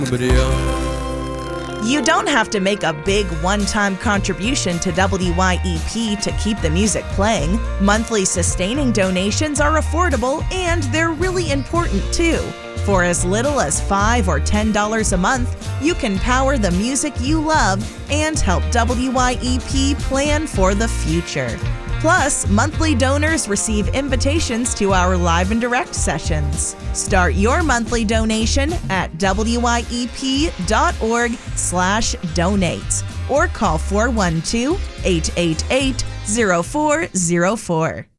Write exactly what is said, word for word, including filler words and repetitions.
Video. You don't have to make a big one-time contribution to W Y E P to keep the music playing. Monthly sustaining donations are affordable and they're really important too. For as little as five dollars or ten dollars a month, you can power the music you love and help W Y E P plan for the future. Plus, monthly donors receive invitations to our live and direct sessions. Start your monthly donation at W Y E P dot org slash donate or call four one two, eight eight eight, zero four zero four.